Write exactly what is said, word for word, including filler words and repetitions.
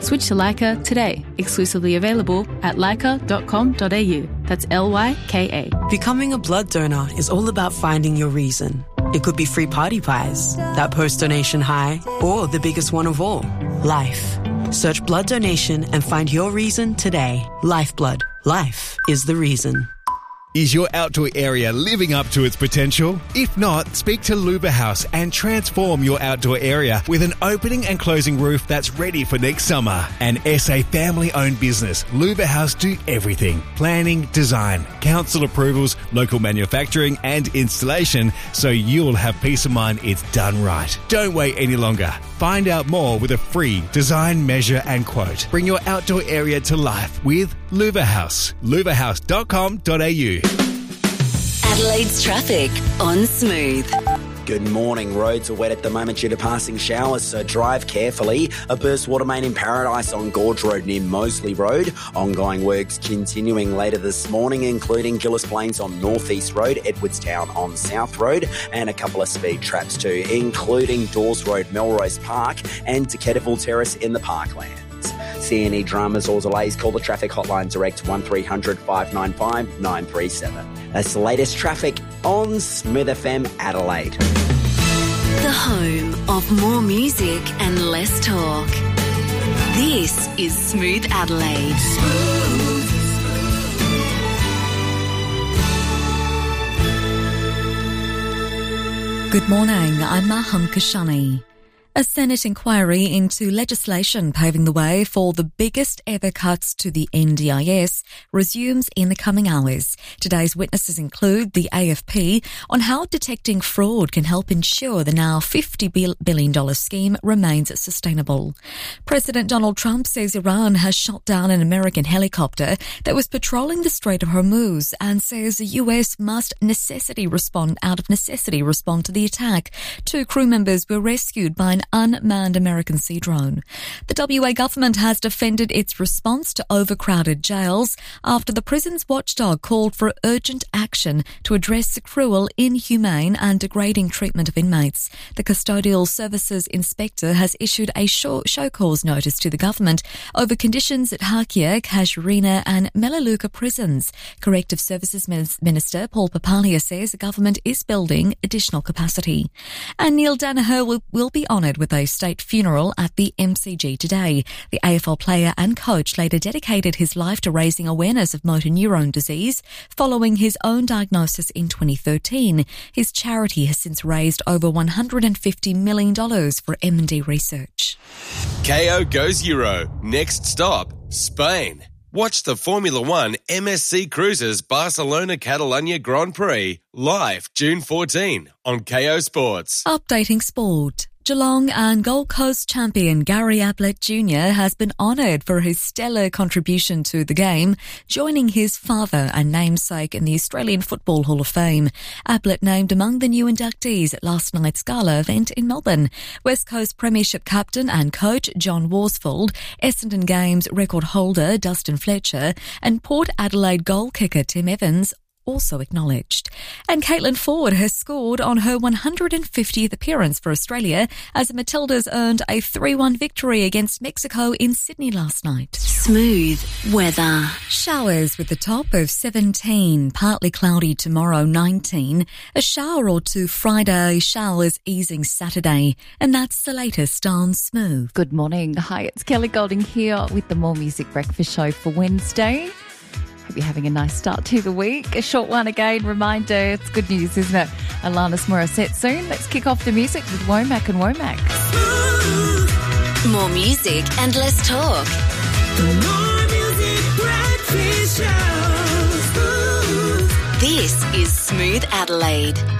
Switch to Leica today. Exclusively available at leica dot com dot a u. That's L Y K A. Becoming a blood donor is all about finding your reason. It could be free party pies, that post-donation high, or the biggest one of all, life. Search blood donation and find your reason today. Lifeblood. Life is the reason. Is your outdoor area living up to its potential? If not, speak to Luba House and transform your outdoor area with an opening and closing roof that's ready for next summer. An S A family-owned business, Luba House do everything. Planning, design, council approvals, local manufacturing and installation, so you'll have peace of mind it's done right. Don't wait any longer. Find out more with a free design, measure and quote. Bring your outdoor area to life with Luba House. luba house dot com dot a u. Adelaide's traffic on Smooth. Good morning. Roads are wet at the moment due to passing showers, so drive carefully. A burst water main in Paradise on Gorge Road near Moseley Road. Ongoing works continuing later this morning, including Gillis Plains on North East Road, Edwardstown on South Road, and a couple of speed traps too, including Dawes Road, Melrose Park, and Decateville Terrace in the Parklands. See any dramas or delays, call the traffic hotline direct one three hundred five nine five nine three seven. That's the latest traffic on Smooth F M Adelaide. The home of more music and less talk. This is Smooth Adelaide. Good morning, I'm Maham Kashani. A Senate inquiry into legislation paving the way for the biggest ever cuts to the N D I S resumes in the coming hours. Today's witnesses include the A F P on how detecting fraud can help ensure the now fifty billion dollars scheme remains sustainable. President Donald Trump says Iran has shot down an American helicopter that was patrolling the Strait of Hormuz and says the U S must necessity respond out of necessity respond to the attack. Two crew members were rescued by an unmanned American sea drone. The W A government has defended its response to overcrowded jails after the prison's watchdog called for urgent action to address the cruel, inhumane and degrading treatment of inmates. The Custodial Services Inspector has issued a show, show cause notice to the government over conditions at Hakia, Casuarina and Melaleuca prisons. Corrective Services Minister Paul Papalia says the government is building additional capacity. And Neil Danaher will, will be honoured with a state funeral at the M C G today. The A F L player and coach later dedicated his life to raising awareness of motor neurone disease following his own diagnosis in twenty thirteen. His charity has since raised over one hundred fifty million dollars for M and D research. K O goes Euro. Next stop, Spain. Watch the Formula One M S C Cruises Barcelona Catalunya Grand Prix live June fourteenth on K O Sports. Updating sport. Geelong and Gold Coast champion Gary Ablett Junior has been honoured for his stellar contribution to the game, joining his father and namesake in the Australian Football Hall of Fame. Ablett named among the new inductees at last night's gala event in Melbourne. West Coast Premiership captain and coach John Worsfold, Essendon Games record holder Dustin Fletcher and Port Adelaide goal kicker Tim Evans also acknowledged. And Caitlin Ford has scored on her one hundred fiftieth appearance for Australia as the Matildas earned a three one victory against Mexico in Sydney last night. Smooth weather. Showers with the top of seventeen, partly cloudy tomorrow nineteen, a shower or two Friday, showers easing Saturday, and that's the latest on Smooth. Good morning. Hi, it's Kelly Golding here with the More Music Breakfast Show for Wednesday. Hope you're having a nice start to the week. A short one again. Reminder, it's good news, isn't it? Alanis Morissette soon. Let's kick off the music with Womack and Womack. More music and less talk. More music breakfast show. This is Smooth Adelaide.